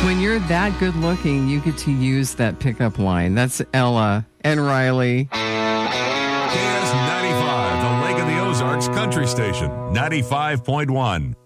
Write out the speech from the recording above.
When you're that good looking, you get to use that pickup line. That's Ella and Riley. KS95, the Lake of the Ozarks Country Station, 95.1.